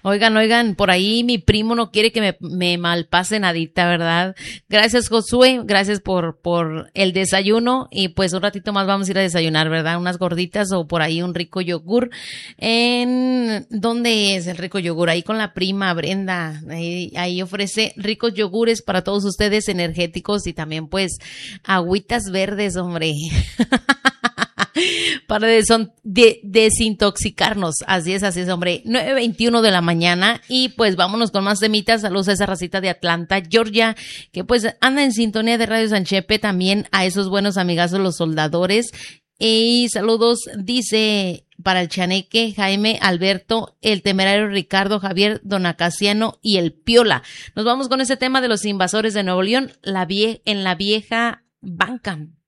Oigan, por ahí mi primo no quiere que me malpase nadita, ¿verdad? Gracias, Josué, gracias por el desayuno y pues un ratito más vamos a ir a desayunar, ¿verdad? Unas gorditas o por ahí un rico yogur. ¿Dónde es el rico yogur? Ahí con la prima Brenda, ahí ofrece ricos yogures para todos ustedes, energéticos y también pues agüitas verdes, hombre. Para desintoxicarnos. Así es, hombre. 9:21 de la mañana y pues vámonos con más temitas. Saludos a esa racita de Atlanta, Georgia, que pues anda en sintonía de Radio Sanchepe, también a esos buenos amigazos los soldadores. Y saludos, dice, para el Chaneque, Jaime, Alberto, el Temerario, Ricardo, Javier, Don Acaciano y el Piola. Nos vamos con ese tema de los invasores de Nuevo León, en la vieja banca.